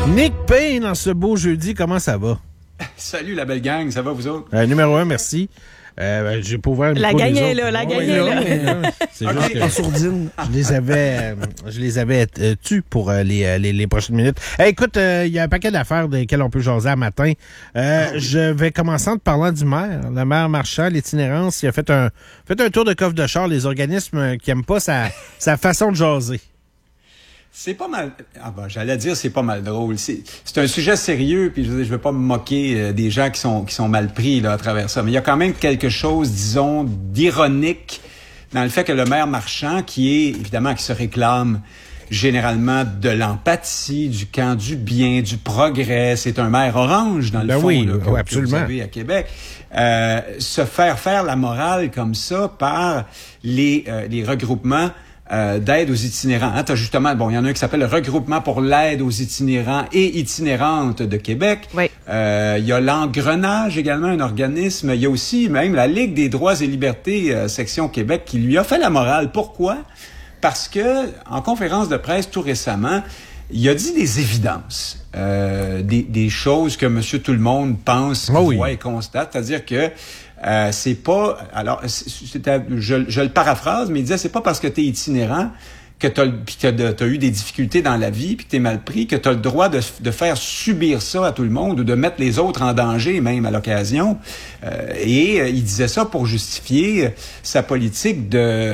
Nick Payne, en ce beau jeudi, comment ça va? Salut la belle gang, ça va vous autres? Numéro 1, merci. J'ai pas ouvert le la micro gang des est autres. là, la gang est là. C'est juste que en sourdine, je les avais tus pour les prochaines minutes. Hey, écoute, il y a un paquet d'affaires desquelles on peut jaser à matin. Je vais commencer en te parlant du maire. Le maire Marchand, l'itinérance, il a fait un tour de coffre de char, les organismes qui aiment pas sa façon de jaser. C'est pas mal. J'allais dire c'est pas mal drôle. C'est un sujet sérieux, puis je veux pas me moquer des gens qui sont mal pris là à travers ça. Mais il y a quand même quelque chose, disons, d'ironique dans le fait que le maire Marchand, qui se réclame généralement de l'empathie, du camp du bien, du progrès, c'est un maire orange dans le fond, oui, là, absolument. que vous avez à Québec, se faire la morale comme ça par les regroupements d'aide aux itinérants. T'as justement, il y en a un qui s'appelle le Regroupement pour l'aide aux itinérants et itinérantes de Québec. Oui. Il y a l'Engrenage également, un organisme. Il y a aussi même la Ligue des droits et libertés, section Québec, qui lui a fait la morale. Pourquoi? Parce que, en conférence de presse tout récemment, il a dit des évidences, des choses que Monsieur Tout-le-Monde pense, voit et constate. C'est-à-dire que c'est pas... Alors, je le paraphrase, mais il disait, c'est pas parce que t'es itinérant que t'as eu des difficultés dans la vie puis que t'es mal pris que t'as le droit de faire subir ça à tout le monde ou de mettre les autres en danger même à l'occasion. Il disait ça pour justifier sa politique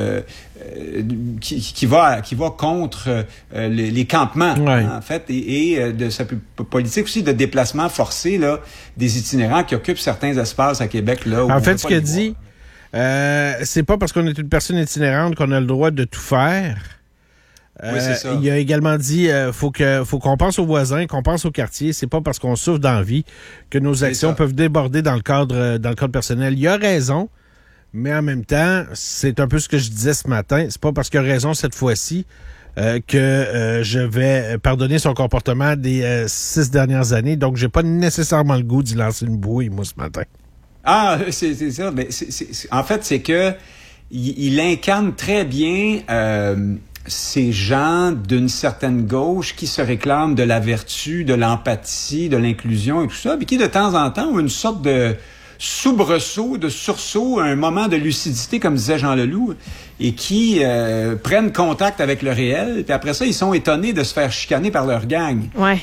qui va contre les campements, en fait, et de sa politique aussi de déplacement forcé là des itinérants qui occupent certains espaces à Québec là. Où en fait, ce qu'il dit, c'est pas parce qu'on est une personne itinérante qu'on a le droit de tout faire. Oui, c'est ça. Il a également dit faut qu'on pense aux voisins, qu'on pense au quartier. C'est pas parce qu'on souffre d'envie que nos actions peuvent déborder dans le cadre personnel. Il a raison, mais en même temps, c'est un peu ce que je disais ce matin. C'est pas parce qu'il a raison cette fois-ci que je vais pardonner son comportement des 6 dernières années. Donc, j'ai pas nécessairement le goût d'y lancer une bouille, moi, ce matin. Ah, c'est ça. Mais en fait, c'est que il incarne très bien ces gens d'une certaine gauche qui se réclament de la vertu, de l'empathie, de l'inclusion et tout ça, puis qui de temps en temps ont une sorte de soubresaut, de sursaut, un moment de lucidité, comme disait Jean Leloup, et qui prennent contact avec le réel, puis après ça, ils sont étonnés de se faire chicaner par leur gang. Ouais.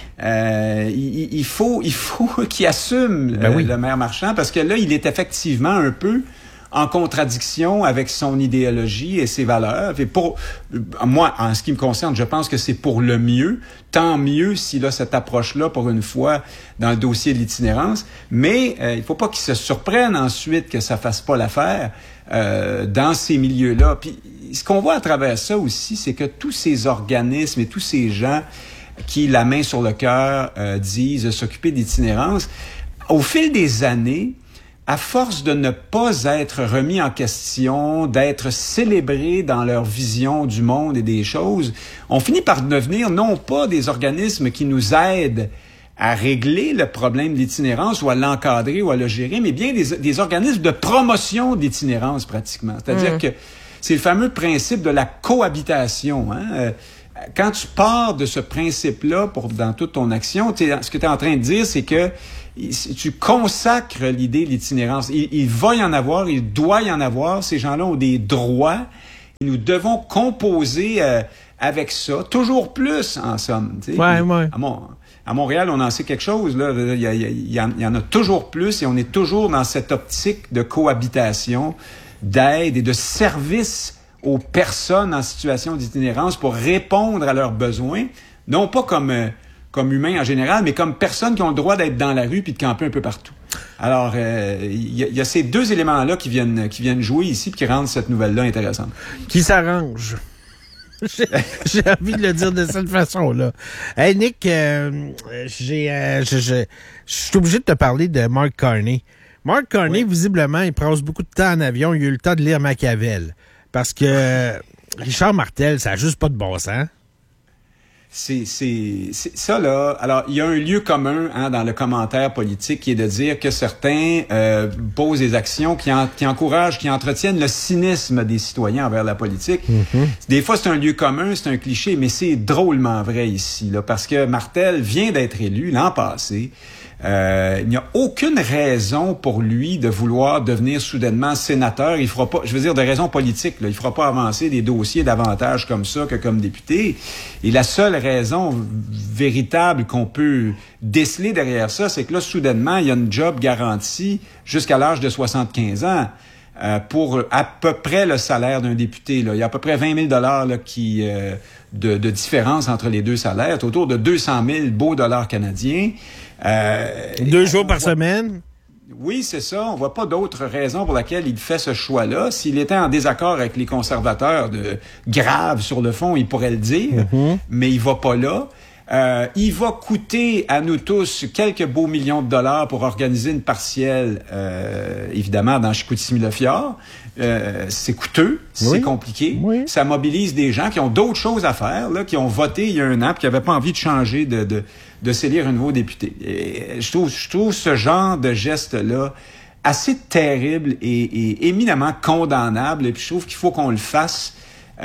Il faut qu'ils assument le maire Marchand, parce que là, il est effectivement un peu en contradiction avec son idéologie et ses valeurs. Et pour moi, en ce qui me concerne, je pense que c'est pour le mieux. Tant mieux s'il a cette approche-là pour une fois dans le dossier de l'itinérance. Mais il faut pas qu'il se surprenne ensuite que ça fasse pas l'affaire dans ces milieux-là. Puis ce qu'on voit à travers ça aussi, c'est que tous ces organismes et tous ces gens qui, la main sur le cœur, disent s'occuper d'itinérance, au fil des années, à force de ne pas être remis en question, d'être célébrés dans leur vision du monde et des choses, on finit par devenir non pas des organismes qui nous aident à régler le problème de l'itinérance ou à l'encadrer ou à le gérer, mais bien des organismes de promotion d'itinérance pratiquement. C'est-à-dire que c'est le fameux principe de la cohabitation. Quand tu pars de ce principe-là dans toute ton action, ce que tu es en train de dire, c'est que tu consacres l'idée de l'itinérance. Il va y en avoir, il doit y en avoir. Ces gens-là ont des droits. Et nous devons composer avec ça. Toujours plus, en somme. Ouais. À Montréal, on en sait quelque chose. Là. Il y en a toujours plus et on est toujours dans cette optique de cohabitation, d'aide et de service aux personnes en situation d'itinérance pour répondre à leurs besoins. Non pas comme humains en général, mais comme personnes qui ont le droit d'être dans la rue puis de camper un peu partout. Alors, il y a ces deux éléments-là qui viennent jouer ici puis qui rendent cette nouvelle-là intéressante. Qui s'arrange. J'ai envie de le dire de cette façon-là. Hey, Nick, je suis obligé de te parler de Mark Carney. Mark Carney, visiblement, il passe beaucoup de temps en avion. Il a eu le temps de lire Machiavel. Parce que Richard Martel, ça n'a juste pas de bon sens. c'est ça là. Alors, il y a un lieu commun dans le commentaire politique qui est de dire que certains posent des actions qui encouragent, qui entretiennent le cynisme des citoyens envers la politique. Mm-hmm. Des fois, c'est un lieu commun, c'est un cliché, mais c'est drôlement vrai ici, là, parce que Martel vient d'être élu l'an passé. Il n'y a aucune raison pour lui de vouloir devenir soudainement sénateur. Il fera pas, je veux dire, de raison politique, là, il fera pas avancer des dossiers davantage comme ça que comme député. Et la seule raison véritable qu'on peut déceler derrière ça, c'est que là, soudainement, il y a une job garantie jusqu'à l'âge de 75 ans. Pour à peu près le salaire d'un député. Là. Il y a à peu près 20 000 là, de différence entre les deux salaires. C'est autour de 200 000 beaux dollars canadiens. 2 jours par semaine? Oui, c'est ça. On voit pas d'autre raison pour laquelle il fait ce choix-là. S'il était en désaccord avec les conservateurs grave sur le fond, il pourrait le dire, mais il va pas là. Il va coûter à nous tous quelques beaux millions de dollars pour organiser une partielle, évidemment, dans Chicoutimi-Le-Fjord. C'est coûteux, c'est compliqué. Oui. Ça mobilise des gens qui ont d'autres choses à faire, là, qui ont voté il y a un an, puis qui n'avaient pas envie de changer, de s'élire un nouveau député. Et je trouve ce genre de geste-là assez terrible et éminemment condamnable. Et puis je trouve qu'il faut qu'on le fasse.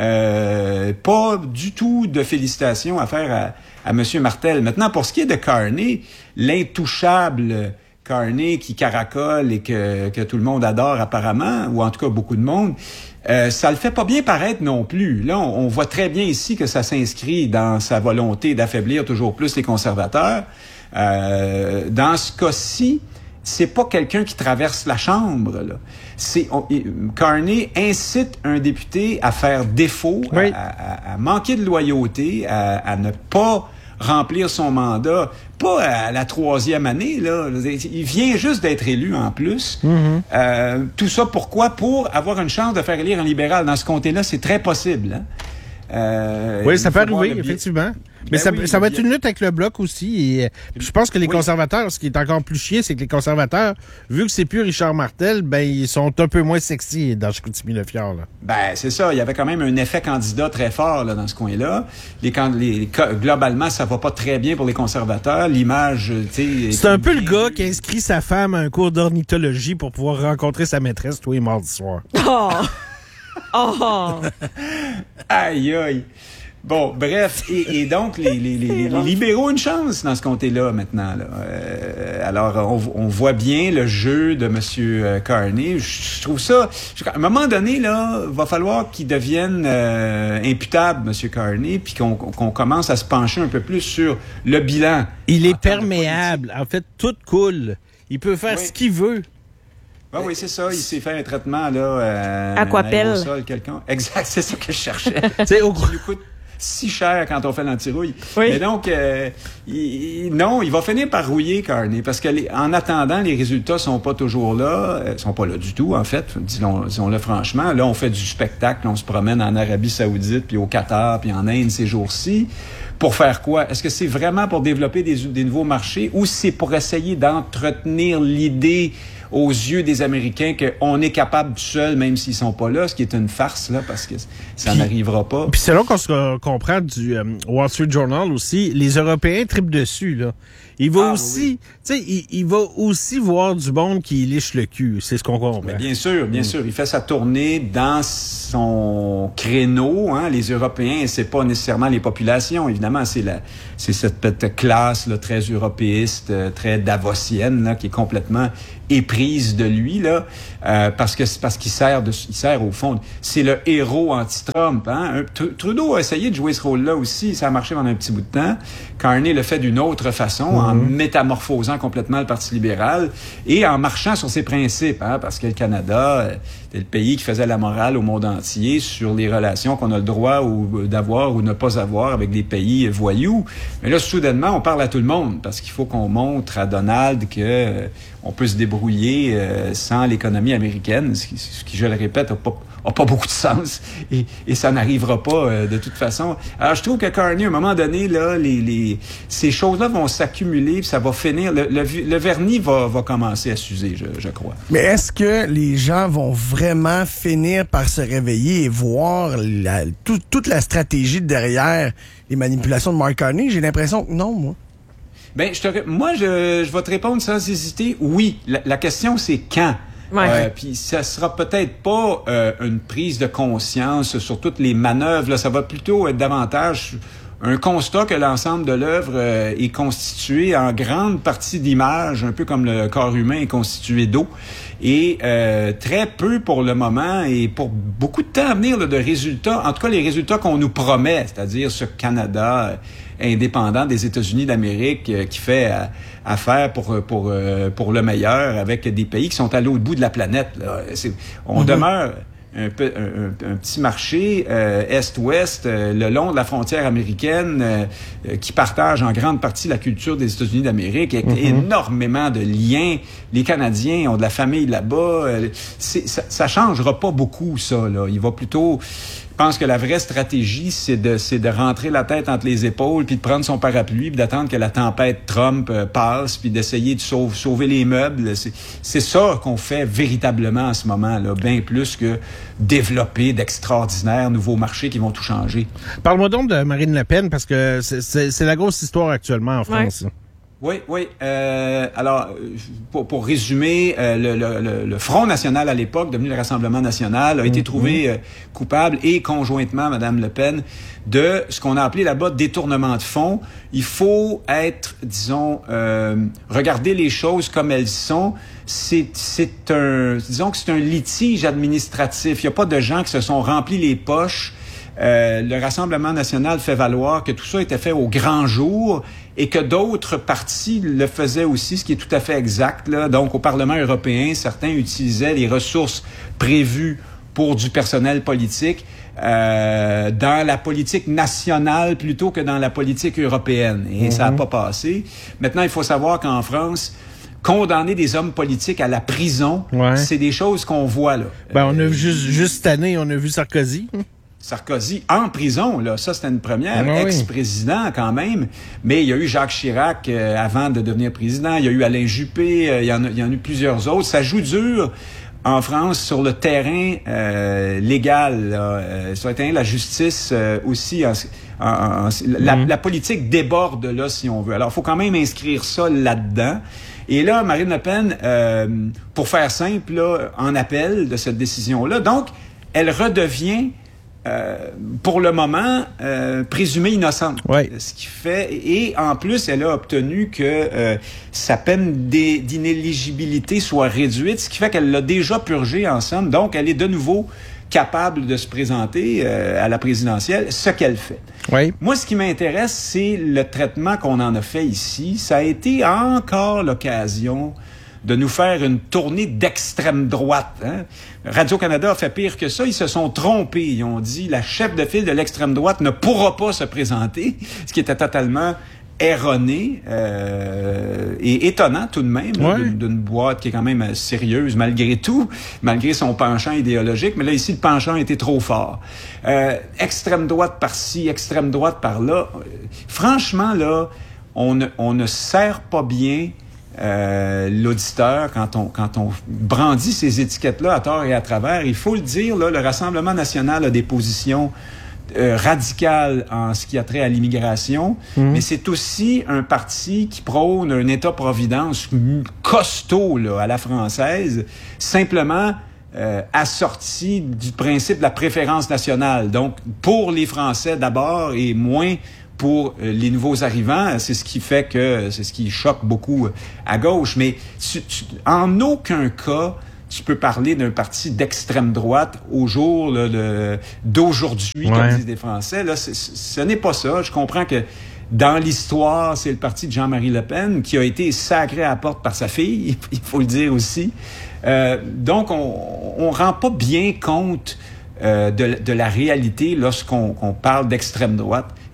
Pas du tout de félicitations à faire à M. Martel. Maintenant, pour ce qui est de Carney, l'intouchable Carney qui caracole et que tout le monde adore apparemment, ou en tout cas beaucoup de monde, ça le fait pas bien paraître non plus. Là, on voit très bien ici que ça s'inscrit dans sa volonté d'affaiblir toujours plus les conservateurs. Dans ce cas-ci, c'est pas quelqu'un qui traverse la Chambre, là. Carney incite un député à faire défaut, à manquer de loyauté, à ne pas remplir son mandat, pas à la 3e année, là. Il vient juste d'être élu en plus. Mm-hmm. Tout ça pourquoi? Pour avoir une chance de faire élire un libéral. Dans ce comté-là, c'est très possible. Hein? Oui, ça peut arriver, effectivement. Mais ça va être une lutte avec le Bloc aussi. Et je pense que les conservateurs, ce qui est encore plus chiant, c'est que les conservateurs, vu que c'est plus Richard Martel, ben ils sont un peu moins sexy dans Chicoutimi-Le-Fjord. Là. Ben c'est ça. Il y avait quand même un effet candidat très fort là, dans ce coin-là. Globalement, ça va pas très bien pour les conservateurs. L'image, tu sais... C'est un peu le gars qui inscrit sa femme à un cours d'ornithologie pour pouvoir rencontrer sa maîtresse tous les mardis soirs. Oh! Oh! Aïe, aïe! Bon, bref, et donc les libéraux ont une chance dans ce comté-là maintenant. Là. Alors, on voit bien le jeu de M. Carney. Je trouve ça... À un moment donné, là, va falloir qu'il devienne imputable, M. Carney, puis qu'on commence à se pencher un peu plus sur le bilan. Il est perméable. En fait, tout coule. Il peut faire ce qu'il veut. Ah oui, c'est ça. Il s'est fait un traitement là. Aquapelle. Quelqu'un. Exact, c'est ça que je cherchais. C'est au qui lui coûte si cher quand on fait l'antirouille. Oui. Mais donc, il va finir par rouiller Carney parce que en attendant, les résultats sont pas toujours là, sont pas là du tout en fait. Disons-le franchement. Là, on fait du spectacle, on se promène en Arabie Saoudite, puis au Qatar, puis en Inde ces jours-ci. Pour faire quoi? Est-ce que c'est vraiment pour développer des nouveaux marchés ou c'est pour essayer d'entretenir l'idée aux yeux des Américains qu'on est capable tout seul, même s'ils sont pas là, ce qui est une farce, là, parce que ça n'arrivera pas. Puis selon qu'on se comprend du Wall Street Journal aussi, les Européens trippent dessus, là. Il va aussi, tu sais, il va aussi voir du monde qui liche le cul. C'est ce qu'on comprend. Mais bien sûr. Il fait sa tournée dans son créneau, hein. Les Européens, c'est pas nécessairement les populations. Évidemment, c'est cette classe, là, très européiste, très davosienne, là, qui est complètement éprise de lui, là, parce qu'il sert au fond. C'est le héros anti-Trump, hein. Trudeau a essayé de jouer ce rôle-là aussi. Ça a marché pendant un petit bout de temps. Carney le fait d'une autre façon, en métamorphosant complètement le Parti libéral et en marchant sur ses principes, hein, parce que le Canada, c'est le pays qui faisait la morale au monde entier sur les relations qu'on a le droit d'avoir ou ne pas avoir avec des pays voyous. Mais là, soudainement, on parle à tout le monde parce qu'il faut qu'on montre à Donald que on peut se débrouiller débrouiller sans l'économie américaine, ce qui, je le répète, a pas beaucoup de sens et ça n'arrivera pas de toute façon. Alors, je trouve que Carney, à un moment donné, là, ces choses-là vont s'accumuler puis ça va finir. Le vernis va commencer à s'user, je crois. Mais est-ce que les gens vont vraiment finir par se réveiller et voir toute la stratégie derrière les manipulations de Mark Carney? J'ai l'impression que non, moi. Ben, je vais te répondre sans hésiter. Oui. La question, c'est quand? Ouais. Puis ça sera peut-être pas une prise de conscience sur toutes les manœuvres. Là, ça va plutôt être davantage un constat que l'ensemble de l'œuvre est constitué en grande partie d'images, un peu comme le corps humain est constitué d'eau, et très peu pour le moment et pour beaucoup de temps à venir là, de résultats, en tout cas les résultats qu'on nous promet, c'est-à-dire ce Canada indépendant des États-Unis d'Amérique qui fait affaire pour le meilleur avec des pays qui sont à l'autre bout de la planète. Là. On demeure un petit marché est-ouest le long de la frontière américaine qui partage en grande partie la culture des États-Unis d'Amérique avec énormément de liens. Les Canadiens ont de la famille là-bas. Ça changera pas beaucoup, ça. Là. Il va plutôt... Je pense que la vraie stratégie, c'est de rentrer la tête entre les épaules, puis de prendre son parapluie, puis d'attendre que la tempête Trump passe, puis d'essayer de sauver les meubles. C'est ça qu'on fait véritablement en ce moment, là, bien plus que développer d'extraordinaires nouveaux marchés qui vont tout changer. Parle-moi donc de Marine Le Pen, parce que c'est la grosse histoire actuellement en France. Ouais. Oui. Alors, pour résumer, le Front national à l'époque, devenu le Rassemblement national, a été trouvé coupable et conjointement, Madame Le Pen, de ce qu'on a appelé là-bas détournement de fonds. Il faut être, disons, regarder les choses comme elles sont. Disons que c'est un litige administratif. Il n'y a pas de gens qui se sont remplis les poches. Le Rassemblement national fait valoir que tout ça était fait au grand jour et que d'autres partis le faisaient aussi, ce qui est tout à fait exact. Là. Donc, au Parlement européen, certains utilisaient les ressources prévues pour du personnel politique dans la politique nationale plutôt que dans la politique européenne. Et ça n'a pas passé. Maintenant, il faut savoir qu'en France, condamner des hommes politiques à la prison, c'est des choses qu'on voit. Là. On a vu juste cette année, on a vu Sarkozy. Sarkozy en prison, là, ça c'était une première, ex-président quand même, mais il y a eu Jacques Chirac avant de devenir président, il y a eu Alain Juppé, il y en a eu plusieurs autres. Ça joue dur en France sur le terrain légal, sur le terrain de la justice aussi. La politique déborde là, si on veut. Alors, il faut quand même inscrire ça là-dedans. Et là, Marine Le Pen, pour faire simple, là, en appel de cette décision-là, donc, elle redevient pour le moment, présumée innocente. Oui. Ce qui fait... Et en plus, elle a obtenu que sa peine d'inéligibilité soit réduite, ce qui fait qu'elle l'a déjà purgée, en somme. Donc, elle est de nouveau capable de se présenter à la présidentielle, ce qu'elle fait. Oui. Moi, ce qui m'intéresse, c'est le traitement qu'on en a fait ici. Ça a été encore l'occasion de nous faire une tournée d'extrême droite. Hein? Radio-Canada a fait pire que ça. Ils se sont trompés. Ils ont dit la chef de file de l'extrême droite ne pourra pas se présenter, ce qui était totalement erroné et étonnant tout de même, d'une boîte qui est quand même sérieuse malgré tout, malgré son penchant idéologique. Mais là, ici, le penchant était trop fort. Extrême droite par-ci, extrême droite par-là. Franchement, là, on ne sert pas bien l'auditeur, quand on brandit ces étiquettes-là à tort et à travers. Il faut le dire, là, le Rassemblement national a des positions radicales en ce qui a trait à l'immigration, mais c'est aussi un parti qui prône un État-providence costaud là, à la française, simplement assorti du principe de la préférence nationale. Donc, pour les Français d'abord et moins pour les nouveaux arrivants, c'est ce qui fait que c'est ce qui choque beaucoup à gauche. Mais en aucun cas, tu peux parler d'un parti d'extrême droite au jour là, d'aujourd'hui, comme disent les Français. Là, ce n'est pas ça. Je comprends que dans l'histoire, c'est le parti de Jean-Marie Le Pen qui a été sacré à la porte par sa fille, il faut le dire aussi. Donc, on rend pas bien compte de la réalité lorsqu'on parle d'extrême droite.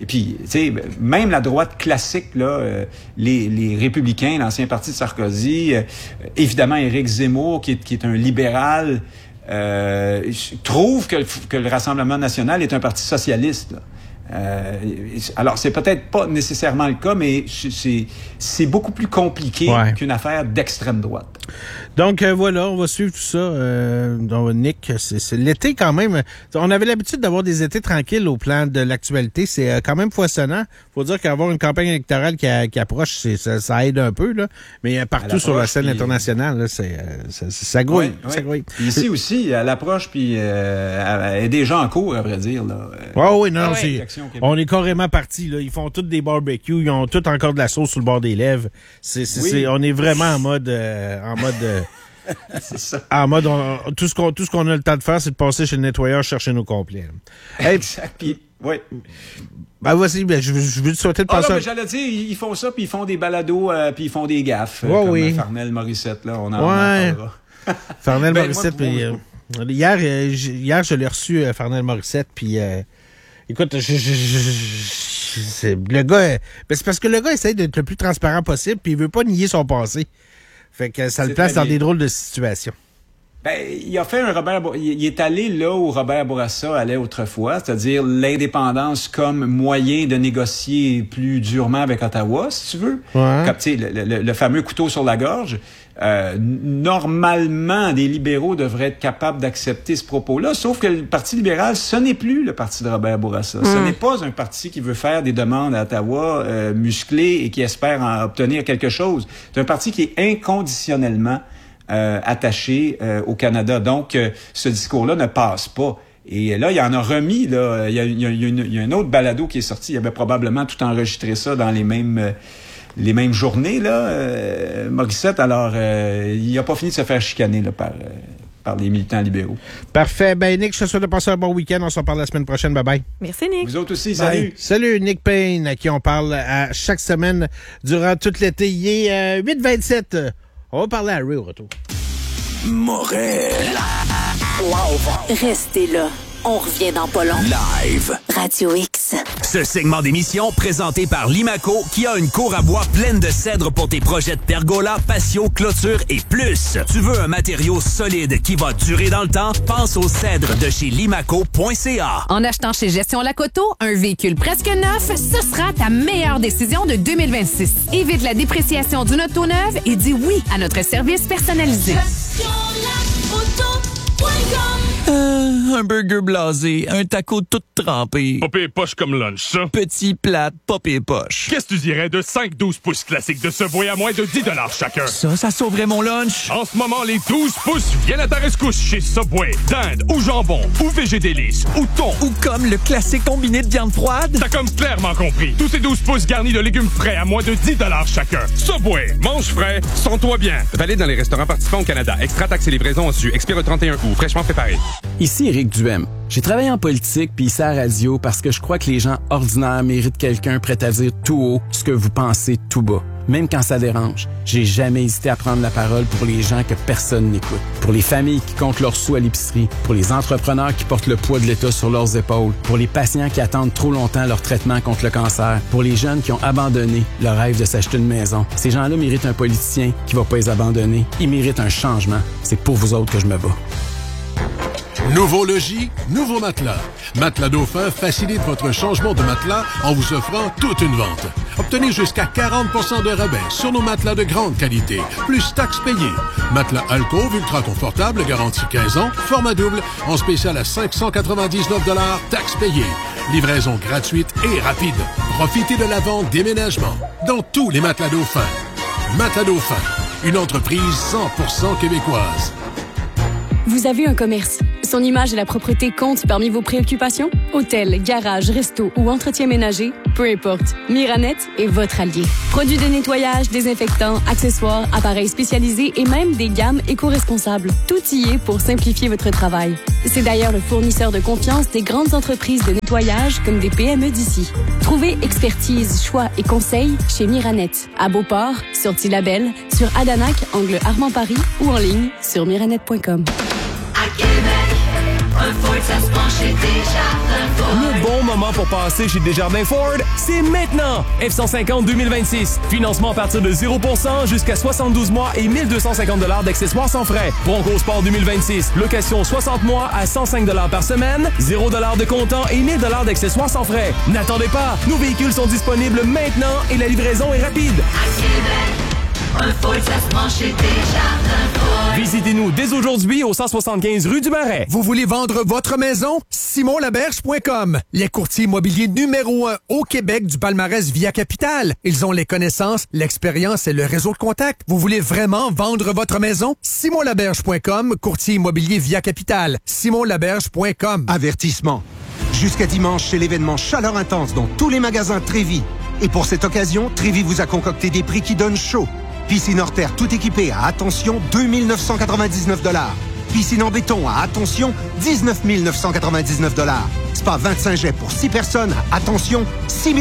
Et puis, tu sais, même la droite classique, là, les républicains, l'ancien parti de Sarkozy, évidemment Éric Zemmour, qui est un libéral, trouve que le Rassemblement national est un parti socialiste, là. Alors, c'est peut-être pas nécessairement le cas, mais c'est beaucoup plus compliqué qu'une affaire d'extrême droite. Donc, voilà, on va suivre tout ça. Donc, Nick, c'est l'été quand même. On avait l'habitude d'avoir des étés tranquilles au plan de l'actualité. C'est quand même foisonnant. Faut dire qu'avoir une campagne électorale qui approche, ça aide un peu, là. Mais partout sur la scène internationale, là, ça grouille. Ça grouille. Ici aussi, à l'approche, puis est déjà en cours, à vrai dire, là. On est carrément partis, là. Ils font tous des barbecues, ils ont tous encore de la sauce sur le bord des lèvres. On est vraiment en mode c'est ça. En mode, tout ce qu'on a le temps de faire, c'est de passer chez le nettoyeur chercher nos complets. Exact. Puis, oui. Ben voici, je veux te souhaiter de passer. Mais j'allais dire, ils font ça, puis ils font des balados, puis ils font des gaffes. Comme Farnell Morissette, là, on en parlera. Farnell Morissette, puis hier, je l'ai reçu, Farnell Morissette, puis écoute, le gars, c'est parce que le gars essaie d'être le plus transparent possible, puis il veut pas nier son passé. Fait que ça le place dans des drôles de situations. Ben, il a fait il est allé là où Robert Bourassa allait autrefois, c'est-à-dire l'indépendance comme moyen de négocier plus durement avec Ottawa, si tu veux. Ouais. Comme, tu sais, le fameux couteau sur la gorge. Normalement, des libéraux devraient être capables d'accepter ce propos-là, sauf que le Parti libéral, ce n'est plus le parti de Robert Bourassa. Ce n'est pas un parti qui veut faire des demandes à Ottawa musclées et qui espère en obtenir quelque chose. C'est un parti qui est inconditionnellement attaché au Canada. Donc, ce discours-là ne passe pas. Et là, il en a remis. Là, il y a un autre balado qui est sorti. Il avait probablement tout enregistré ça dans les mêmes journées, là, Morissette. Alors, il n'a pas fini de se faire chicaner là, par les militants libéraux. Parfait. Ben, Nick, je te souhaite de passer un bon week-end. On se reparle la semaine prochaine. Bye-bye. Merci, Nick. Vous autres aussi, salut. Salut, Nick Payne, à qui on parle à chaque semaine durant tout l'été. Il est 8h27. On va parler à Ray au retour. Morel. Live. Restez là. On revient dans pas long. Live. Radio X. Ce segment d'émission présenté par Limaco qui a une cour à bois pleine de cèdres pour tes projets de pergola, patio, clôture et plus. Tu veux un matériau solide qui va durer dans le temps? Pense aux cèdres de chez limaco.ca. En achetant chez Gestion Lacoto, un véhicule presque neuf, ce sera ta meilleure décision de 2026. Évite la dépréciation d'une auto neuve et dis oui à notre service personnalisé. Un burger blasé, un taco tout trempé. Pas pire poche comme lunch, ça. Petit plate, pas pire poche. Qu'est-ce que tu dirais de 5-12 pouces classiques de Subway à moins de 10$ chacun? Ça sauverait mon lunch. En ce moment, les 12 pouces viennent à ta rescousse chez Subway. Dinde ou jambon ou végé délice ou thon. Ou comme le classique combiné de viande froide. T'as comme clairement compris. Tous ces 12 pouces garnis de légumes frais à moins de 10$ chacun. Subway, mange frais, sens-toi bien. Valide dans les restaurants participants au Canada. Extra taxes et livraison en su. Expire le 31 août. Fraîchement préparé. Ici Éric Duhem. J'ai travaillé en politique puis ici à la radio parce que je crois que les gens ordinaires méritent quelqu'un prêt à dire tout haut ce que vous pensez tout bas. Même quand ça dérange, j'ai jamais hésité à prendre la parole pour les gens que personne n'écoute. Pour les familles qui comptent leurs sous à l'épicerie, pour les entrepreneurs qui portent le poids de l'État sur leurs épaules, pour les patients qui attendent trop longtemps leur traitement contre le cancer, pour les jeunes qui ont abandonné le rêve de s'acheter une maison. Ces gens-là méritent un politicien qui va pas les abandonner. Ils méritent un changement. C'est pour vous autres que je me bats. Nouveau logis, nouveau matelas. Matelas Dauphin facilite votre changement de matelas en vous offrant toute une vente. Obtenez jusqu'à 40% de rabais sur nos matelas de grande qualité, plus taxes payées. Matelas Alcove ultra confortable, garantie 15 ans, format double, en spécial à 599$, taxes payées. Livraison gratuite et rapide. Profitez de la vente déménagement dans tous les matelas Dauphin. Matelas Dauphin, une entreprise 100% québécoise. Vous avez un commerce. Son image et la propreté comptent parmi vos préoccupations? Hôtel, garage, resto ou entretien ménager? Peu importe. Miranet est votre allié. Produits de nettoyage, désinfectants, accessoires, appareils spécialisés et même des gammes éco-responsables. Tout y est pour simplifier votre travail. C'est d'ailleurs le fournisseur de confiance des grandes entreprises de nettoyage comme des PME d'ici. Trouvez expertise, choix et conseils chez Miranet. À Beauport, sur Tillabel, sur Adanac, angle Armand-Paris ou en ligne sur miranet.com. À Québec, Un Ford, ça se prend chez Desjardins Ford. Le bon moment pour passer chez Desjardins Ford, c'est maintenant! F-150 2026. Financement à partir de 0% jusqu'à 72 mois et 1250 $ d'accessoires sans frais. Bronco Sport 2026. Location 60 mois à 105 $ par semaine, 0 $ de comptant et 1000 $ d'accessoires sans frais. N'attendez pas! Nos véhicules sont disponibles maintenant et la livraison est rapide. À Québec, un Ford, ça se prend chez Desjardins Ford. Visitez-nous dès aujourd'hui au 175 rue du Marais. Vous voulez vendre votre maison? SimonLaberge.com. Les courtiers immobiliers numéro 1 au Québec du palmarès Via Capital. Ils ont les connaissances, l'expérience et le réseau de contacts. Vous voulez vraiment vendre votre maison? SimonLaberge.com, courtier immobilier Via Capital. SimonLaberge.com. Avertissement. Jusqu'à dimanche, c'est l'événement Chaleur Intense dans tous les magasins Trévis. Et pour cette occasion, Trévis vous a concocté des prix qui donnent chaud. Piscine hors terre tout équipée à, attention, 2 999 $. Piscine en béton à, attention, 19 999 $. Spa 25 jets pour 6 personnes à, attention, 6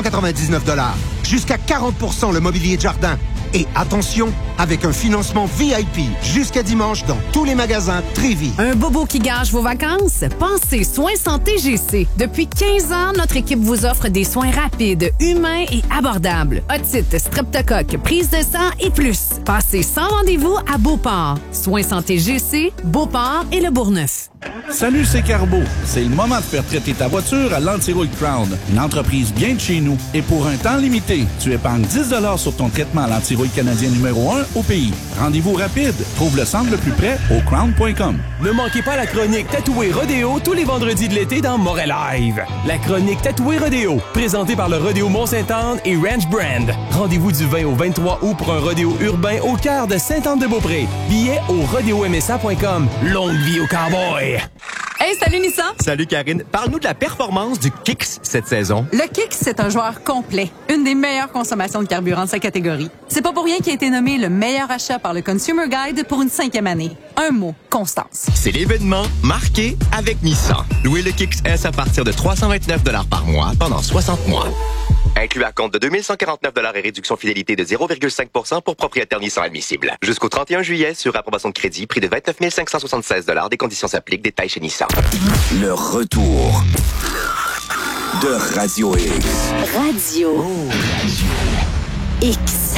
999 $. Jusqu'à 40% le mobilier de jardin. Et attention, avec un financement VIP jusqu'à dimanche dans tous les magasins Trévis. Un bobo qui gâche vos vacances? Pensez Soins Santé GC. Depuis 15 ans, notre équipe vous offre des soins rapides, humains et abordables. Otite, streptocoque, prise de sang et plus. Passez sans rendez-vous à Beauport. Soins Santé GC, Beauport et le Bourgneuf. Salut, c'est Carbo. C'est le moment de faire traiter ta voiture à l'Antirouille Crown, une entreprise bien de chez nous. Et pour un temps limité, tu épargnes 10 $ sur ton traitement à l'Antirouille canadien numéro 1 au pays. Rendez-vous rapide. Trouve le centre le plus près au crown.com. Ne manquez pas la chronique Tatoué Rodéo tous les vendredis de l'été dans Montréal Live. La chronique Tatoué Rodéo, présentée par le Rodéo Mont-Sainte-Anne et Ranch Brand. Rendez-vous du 20 au 23 août pour un rodéo urbain au cœur de Sainte-Anne-de-Beaupré. Billets au rodéomsa.com. Longue vie au cowboy! Hey, salut Nissan! Salut Karine. Parle-nous de la performance du Kicks cette saison. Le Kicks, c'est un joueur complet. Une des meilleures consommations de carburant de sa catégorie. C'est pas pour rien qu'il a été nommé le meilleur achat par le Consumer Guide pour une 5e année. Un mot, constance. C'est l'événement marqué avec Nissan. Louez le Kicks S à partir de 329 $ par mois pendant 60 mois. Inclus à compte de 2149 $ et réduction fidélité de 0,5% pour propriétaire Nissan admissible. Jusqu'au 31 juillet, sur approbation de crédit, prix de 29 576 $. Des conditions s'appliquent. Détails chez Nissan. Le retour de Radio X. Radio X.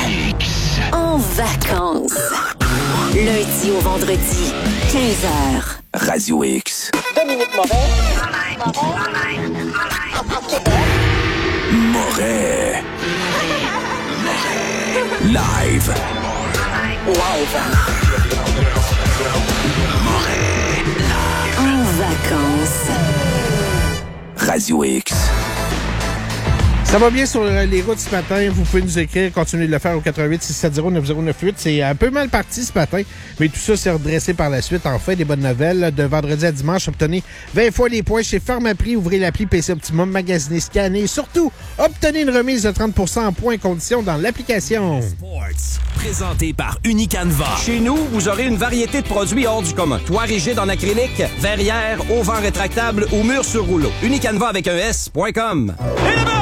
En vacances. Lundi au vendredi, 15h. Radio X. Dominique Moret. Live. En vacances. Radio X. Ça va bien sur les routes ce matin. Vous pouvez nous écrire, continuez de le faire au 88-670-9098. C'est un peu mal parti ce matin, mais tout ça s'est redressé par la suite. Enfin, des bonnes nouvelles. De vendredi à dimanche, obtenez 20 fois les points chez Pharmaprix. Ouvrez l'appli PC Optimum, magasinez, scannez. Et surtout, obtenez une remise de 30% en points et conditions dans l'application. Sports, présenté par Unicanva. Chez nous, vous aurez une variété de produits hors du commun. Toit rigide en acrylique, verrière, auvent rétractable ou mur sur rouleau. Unicanva avec un S.com. Et